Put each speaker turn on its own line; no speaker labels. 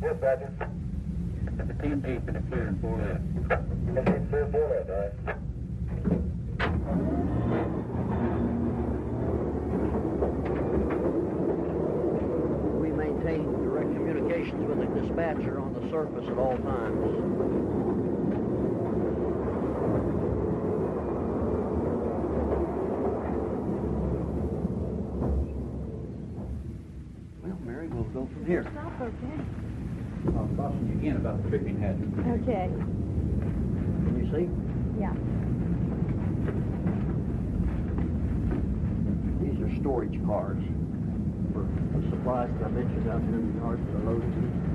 Yes, Roger. 10-8 in a clear and 4 left. 10-8, clear 4 left, all right.
We maintain direct communications with the dispatcher on the surface at all times. We'll go from here.
Stop, okay.
I'll caution you again about the tripping hazard.
Okay.
Can you see?
Yeah.
These are storage cars for the supplies that I mentioned out here in the yard that are loaded.